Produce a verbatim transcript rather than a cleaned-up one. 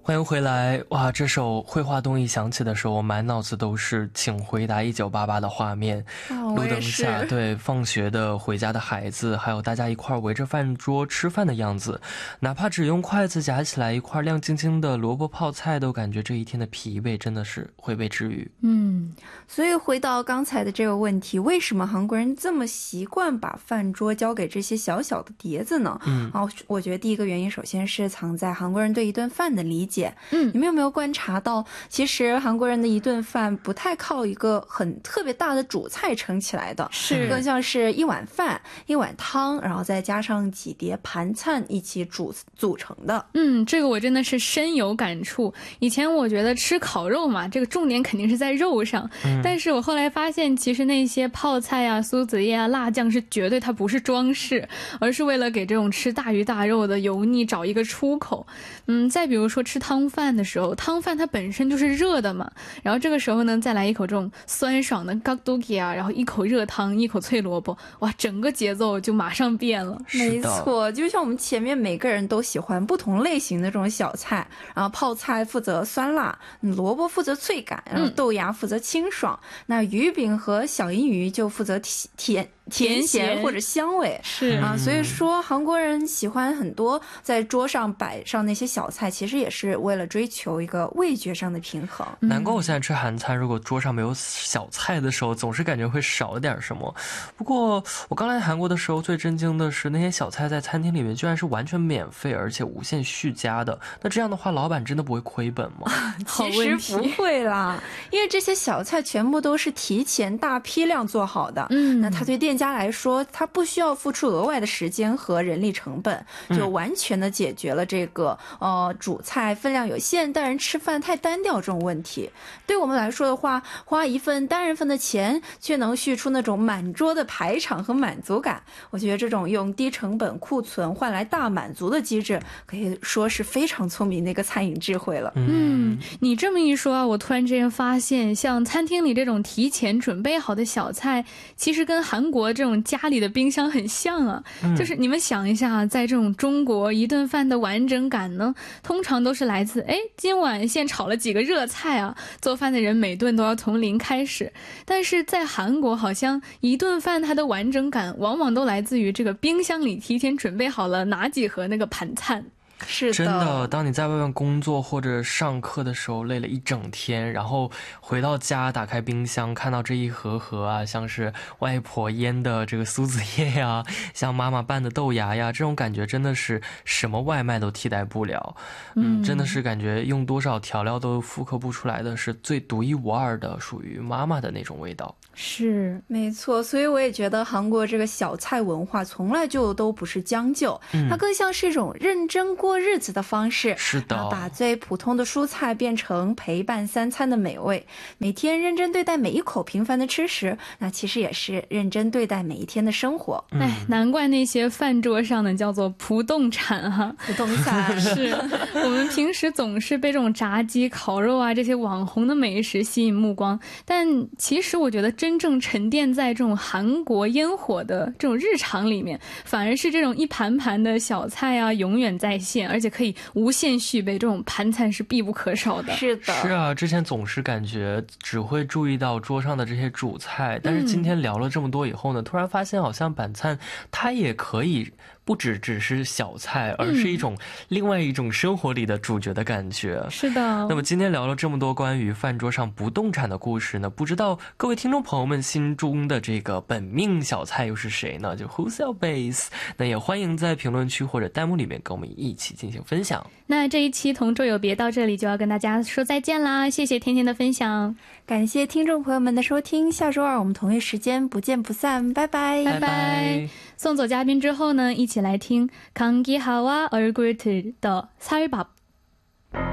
欢迎回来。哇，这首绘画动一响起的时候，我满脑子都是请回答一九八八的画面。路灯下，对，放学的回家的孩子，还有大家一块围着饭桌吃饭的样子，哪怕只用筷子夹起来一块亮晶晶的萝卜泡菜，都感觉这一天的疲惫真的是会被治愈。 嗯，所以回到刚才的这个问题，为什么韩国人这么习惯把饭桌交给这些小小的碟子呢？嗯，啊，我觉得第一个原因首先是藏在韩国人对一顿饭的理解。嗯，你们有没有观察到，其实韩国人的一顿饭不太靠一个很特别大的主菜撑起来的，是更像是一碗饭一碗汤，然后再加上几碟盘菜一起煮组成的。 嗯，这个我真的是深有感触。以前我觉得吃烤肉嘛，这个重点肯定是在肉上，嗯，但是我后来发现其实那些泡菜啊苏子叶啊辣酱是绝对它不是装饰，而是为了给这种吃大鱼大肉的油腻找一个出口。嗯，再比如说吃汤饭的时候，汤饭它本身就是热的嘛，然后这个时候呢再来一口这种酸爽的gakdogi啊，然后一口热汤一口脆萝卜，哇，整个节奏就马上变了。 没错，就像我们前面每个人都喜欢不同类型的这种小菜，然后泡菜负责酸辣，萝卜负责脆感，然后豆芽负责清爽，嗯，那鱼饼和小银鱼就负责甜甜咸或者香味。是啊，所以说韩国人喜欢很多在桌上摆上那些小菜，其实也是为了追求一个味觉上的平衡。 难怪我现在吃韩餐，如果桌上没有小菜的时候，总是感觉会少点什么。不过我刚来韩国的时候，最震惊的是那些小菜在餐厅里面居然是完全免费，而且无限续加的。那这样的话，老板真的不会亏本吗？ 其实不会啦，因为这些小菜全部都是提前大批量做好的。嗯，那他对店家来说，他不需要付出额外的时间和人力成本，就完全的解决了这个呃主菜分量有限，单人吃饭太单调这种问题。对我们来说的话，花一份单人份的钱，却能续出那种满桌的排场和满足感。我觉得这种用低成本库存换来大满足的机制，可以说是非常聪明的一个餐饮智慧了。 嗯，你这么一说啊，我突然之间发现，像餐厅里这种提前准备好的小菜，其实跟韩国这种家里的冰箱很像啊。嗯，就是你们想一下，在这种中国一顿饭的完整感呢，通常都是来自哎今晚现炒了几个热菜啊，做饭的人每顿都要从零开始。但是在韩国，好像一顿饭它的完整感往往都来自于这个冰箱里提前准备好了哪几盒那个盘菜。 是的， 真的，当你在外面工作或者上课的时候累了一整天，然后回到家打开冰箱看到这一盒盒啊，像是外婆腌的这个苏子叶呀，像妈妈拌的豆芽呀，这种感觉真的是什么外卖都替代不了。嗯，真的是感觉用多少调料都复刻不出来的，是最独一无二的属于妈妈的那种味道。 是没错，所以我也觉得韩国这个小菜文化从来就都不是将就，嗯，它更像是一种认真过日子的方式。 是的， 把最普通的蔬菜变成陪伴三餐的美味，每天认真对待每一口平凡的吃食，那其实也是认真对待每一天的生活。 哎、嗯，难怪那些饭桌上的叫做不动产哈， 不动产是我们平时总是被这种炸鸡、烤肉啊这些网红的美食吸引目光，但其实我觉得真正沉淀在这种韩国烟火的这种日常里面，反而是这种一盘盘的小菜啊永远在线，而且可以无限续杯，这种盘菜是必不可少的。 是的， 是啊，之前总是感觉只会注意到桌上的这些主菜，但是今天聊了这么多以后呢，嗯、突然发现好像板餐它也可以不只只是小菜，而是一种另外一种生活里的主角的感觉。 嗯、是的。 那么今天聊了这么多关于饭桌上不动产的故事呢，不知道各位听众朋友们心中的这个本命小菜又是谁呢？就 Who's your base？ 那也欢迎在评论区或者弹幕里面跟我们一起进行分享。 那这一期同桌有别到这里就要跟大家说再见啦，谢谢甜甜的分享， 感谢听众朋友们的收听，下周二我们同一时间不见不散，拜拜拜拜。送走嘉宾之后呢，一起来听강기하와 얼굴들的살밥。